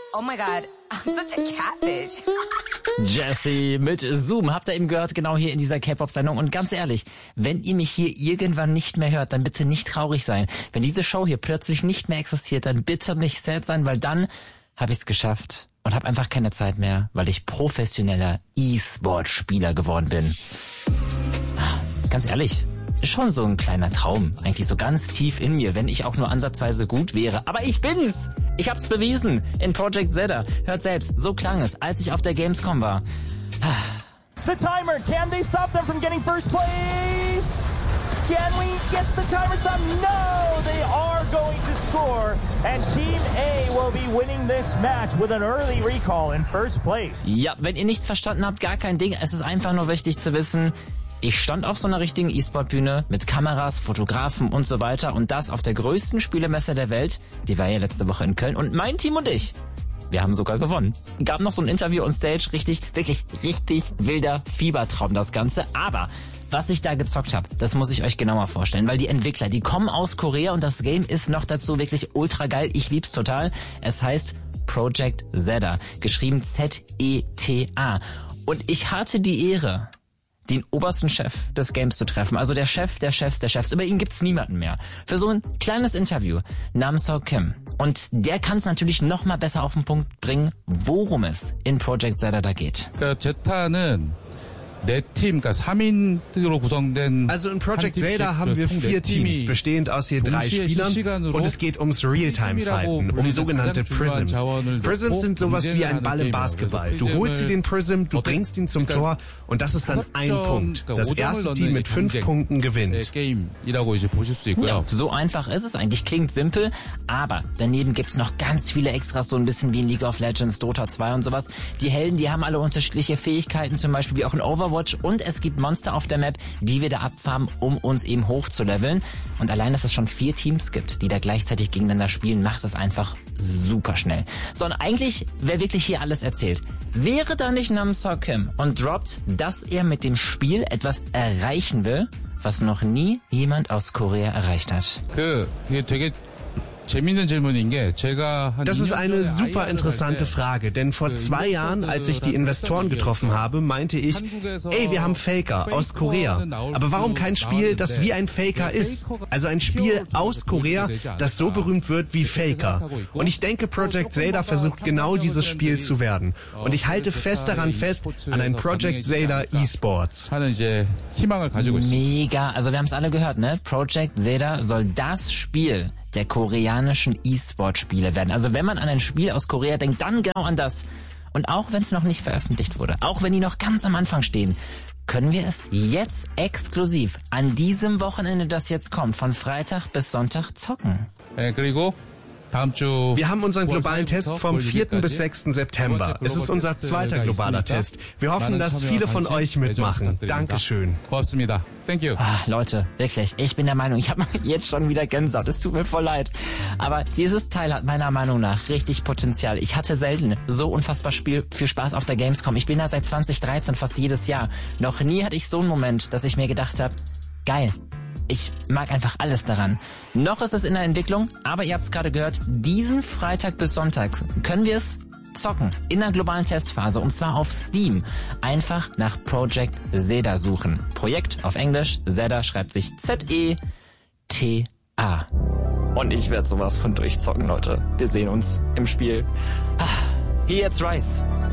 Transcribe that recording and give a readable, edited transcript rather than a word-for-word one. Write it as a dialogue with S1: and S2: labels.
S1: Oh my God, I'm such a catfish.
S2: Jessie mit Zoom, habt ihr eben gehört, genau hier in dieser K-Pop-Sendung. Und ganz ehrlich, wenn ihr mich hier irgendwann nicht mehr hört, dann bitte nicht traurig sein. Wenn diese Show hier plötzlich nicht mehr existiert, dann bitte nicht sad sein, weil dann habe ich es geschafft und habe einfach keine Zeit mehr, weil ich professioneller E-Sport-Spieler geworden bin. Ganz ehrlich, ist schon so ein kleiner Traum, eigentlich so ganz tief in mir, wenn ich auch nur ansatzweise gut wäre. Aber ich bin's! Ich hab's bewiesen in Project Zeta. Hört selbst, so klang es, als ich auf der Gamescom war.
S3: The timer, can they stop them from getting first place? Can we get the timer stopped? No, they are going to score. And Team A will be winning this match with an early recall in first place.
S2: Ja, wenn ihr nichts verstanden habt, gar kein Ding. Es ist einfach nur wichtig zu wissen, ich stand auf so einer richtigen E-Sport-Bühne mit Kameras, Fotografen und so weiter und das auf der größten Spielemesse der Welt. Die war ja letzte Woche in Köln und mein Team und ich, wir haben sogar gewonnen. Gab noch so ein Interview on Stage, wirklich richtig wilder Fiebertraum das Ganze. Aber was ich da gezockt habe, das muss ich euch genauer vorstellen, weil die Entwickler, die kommen aus Korea und das Game ist noch dazu wirklich ultra geil. Ich lieb's total. Es heißt Project Zeta, geschrieben Z-E-T-A. Und ich hatte die Ehre, den obersten Chef des Games zu treffen. Also der Chef der Chefs der Chefs. Über ihn gibt's niemanden mehr. Für so ein kleines Interview. Nam-Seok Kim. Und der kann es natürlich noch mal besser auf den Punkt bringen, worum es in Project Zeta da geht.
S4: 제타는 네 팀, 그러니까 3인으로 구성된.
S5: Also in Project Zeta haben wir 4 Teams, bestehend aus je 3 Spielern und es geht ums Realtime-Fighten, um sogenannte Prisms. Prisms sind sowas wie ein Ball im Basketball. Du holst dir den Prism, du bringst ihn zum Tor und das ist dann ein Punkt. Das erste Team mit 5 Punkten gewinnt.
S2: Ja, so einfach ist es eigentlich, klingt simpel, aber daneben gibt's noch ganz viele Extras, so ein bisschen wie in League of Legends, Dota 2 und sowas. Die Helden, die haben alle unterschiedliche Fähigkeiten, zum Beispiel wie auch in Overwatch, und es gibt Monster auf der Map, die wir da abfarmen, um uns eben hochzuleveln. Und allein, dass es schon 4 Teams gibt, die da gleichzeitig gegeneinander spielen, macht es einfach super schnell. So, und eigentlich, wer wirklich hier alles erzählt, wäre da nicht Nam-Seok Kim und droppt, dass er mit dem Spiel etwas erreichen will, was noch nie jemand aus Korea erreicht hat.
S5: Das ist eine super interessante Frage, denn vor 2 Jahren, als ich die Investoren getroffen habe, meinte ich, ey, wir haben Faker aus Korea. Aber warum kein Spiel, das wie ein Faker ist? Also ein Spiel aus Korea, das so berühmt wird wie Faker. Und ich denke, Project Zeta versucht genau dieses Spiel zu werden. Und ich halte fest daran fest, an ein Project Zeta eSports.
S2: Mega, also wir haben es alle gehört, ne? Project Zeta soll das Spiel der koreanischen E-Sport-Spiele werden. Also wenn man an ein Spiel aus Korea denkt, dann genau an das. Und auch wenn es noch nicht veröffentlicht wurde, auch wenn die noch ganz am Anfang stehen, können wir es jetzt exklusiv an diesem Wochenende, das jetzt kommt, von Freitag bis Sonntag zocken.
S5: Wir haben unseren globalen Test vom 4. bis 6. September. Es ist unser zweiter globaler Test. Wir hoffen, dass viele von euch mitmachen. Dankeschön.
S2: Leute, wirklich, ich bin der Meinung, ich habe jetzt schon wieder Gänsehaut. Es tut mir voll leid. Aber dieses Teil hat meiner Meinung nach richtig Potenzial. Ich hatte selten so unfassbar viel Spaß auf der Gamescom. Ich bin da seit 2013 fast jedes Jahr. Noch nie hatte ich so einen Moment, dass ich mir gedacht habe, geil. Ich mag einfach alles daran. Noch ist es in der Entwicklung, aber ihr habt es gerade gehört, diesen Freitag bis Sonntag können wir es zocken in der globalen Testphase und zwar auf Steam. Einfach nach Project Zeta suchen. Projekt auf Englisch, Zeta schreibt sich Z-E-T-A. Und ich werde sowas von durchzocken, Leute. Wir sehen uns im Spiel. Hier jetzt Rise.